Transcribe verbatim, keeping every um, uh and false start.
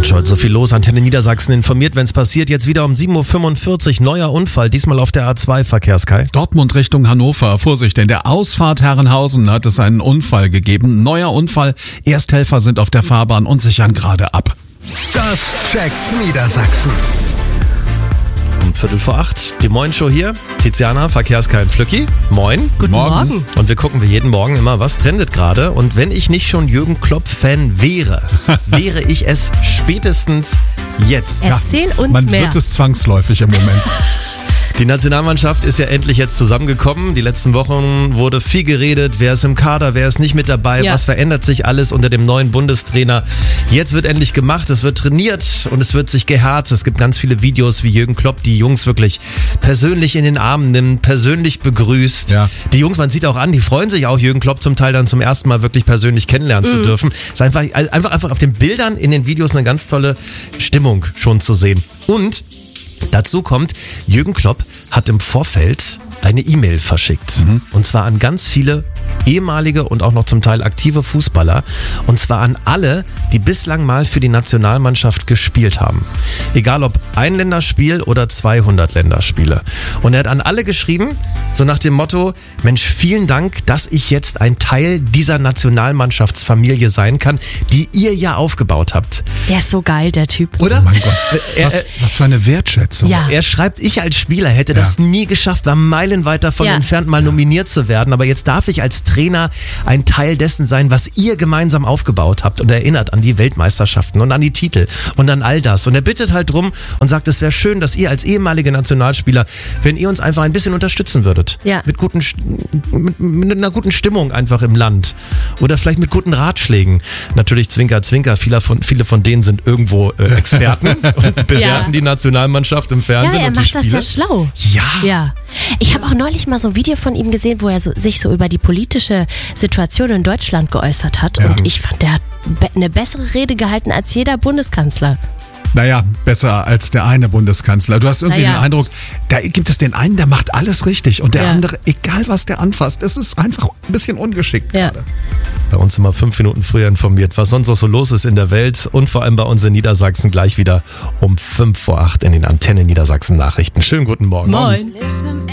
Mensch, heute so viel los. Antenne Niedersachsen informiert, wenn es passiert. Jetzt wieder um sieben Uhr fünfundvierzig. Neuer Unfall, diesmal auf der A zwei, Verkehrskai. Dortmund Richtung Hannover. Vorsicht, in der Ausfahrt Herrenhausen hat es einen Unfall gegeben. Neuer Unfall. Ersthelfer sind auf der Fahrbahn und sichern gerade ab. Das checkt Niedersachsen. Um Viertel vor acht, die Moin-Show hier. Tiziana, Verkehrskai und Flücki. Moin. Guten Morgen. Morgen. Und wir gucken wie jeden Morgen immer, was trendet gerade. Und wenn ich nicht schon Jürgen Klopp-Fan wäre, wäre ich es spätestens jetzt. Erzähl uns Man mehr. wird es zwangsläufig im Moment. Die Nationalmannschaft ist ja endlich jetzt zusammengekommen. Die letzten Wochen wurde viel geredet. Wer ist im Kader, wer ist nicht mit dabei? Ja. Was verändert sich alles unter dem neuen Bundestrainer? Jetzt wird endlich gemacht, es wird trainiert und es wird sich geharzt. Es gibt ganz viele Videos, wie Jürgen Klopp die Jungs wirklich persönlich in den Arm nimmt, persönlich begrüßt. Ja. Die Jungs, man sieht auch an, die freuen sich auch, Jürgen Klopp zum Teil dann zum ersten Mal wirklich persönlich kennenlernen mhm. zu dürfen. Es ist einfach, einfach, einfach auf den Bildern in den Videos eine ganz tolle Stimmung schon zu sehen. Und dazu kommt, Jürgen Klopp hat im Vorfeld eine E-Mail verschickt. Mhm. Und zwar an ganz viele ehemalige und auch noch zum Teil aktive Fußballer. Und zwar an alle, die bislang mal für die Nationalmannschaft gespielt haben. Egal ob ein Länderspiel oder zweihundert Länderspiele. Und er hat an alle geschrieben, so nach dem Motto, Mensch, vielen Dank, dass ich jetzt ein Teil dieser Nationalmannschaftsfamilie sein kann, die ihr ja aufgebaut habt. Der ist so geil, der Typ. Oder? Oh mein Gott, Er- was, was für eine Wertschätzung. Ja. Er schreibt, ich als Spieler hätte das Ja. nie geschafft, war meilenweit davon Ja. entfernt, mal nominiert zu werden. Aber jetzt darf ich als Trainer ein Teil dessen sein, was ihr gemeinsam aufgebaut habt. Und er erinnert an die Weltmeisterschaften und an die Titel und an all das. Und er bittet halt drum und sagt, es wäre schön, dass ihr als ehemalige Nationalspieler, wenn ihr uns einfach ein bisschen unterstützen würdet. Ja. Mit guten, mit, mit einer guten Stimmung einfach im Land. Oder vielleicht mit guten Ratschlägen. Natürlich Zwinker, Zwinker. Viele von, viele von denen sind irgendwo äh, Experten und bewerten Ja. die Nationalmannschaft im Ja, Fernsehen er und die macht das Spiele. ja schlau. Ja. Ja. Ich habe auch neulich mal so ein Video von ihm gesehen, wo er so, sich so über die politische Situation in Deutschland geäußert hat. Ja. Und ich fand, der hat be- eine bessere Rede gehalten als jeder Bundeskanzler. Naja, besser als der eine Bundeskanzler. Du hast irgendwie Naja. den Eindruck, da gibt es den einen, der macht alles richtig und der Ja. andere, egal was der anfasst, es ist einfach ein bisschen ungeschickt Ja. gerade. Bei uns immer fünf Minuten früher informiert, was sonst noch so los ist in der Welt und vor allem bei uns in Niedersachsen gleich wieder um fünf vor acht in den Antenne Niedersachsen Nachrichten. Schönen guten Morgen. Moin.